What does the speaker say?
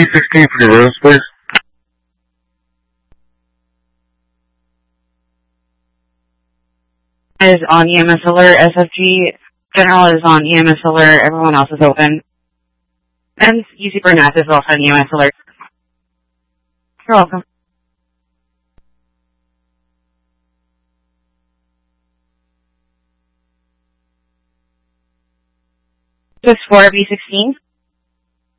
B16 for the rooms, please. Is on EMS alert. SFG General is on EMS alert. Everyone else is open. And UC Burnett is also on EMS alert. You're welcome. This is for B16.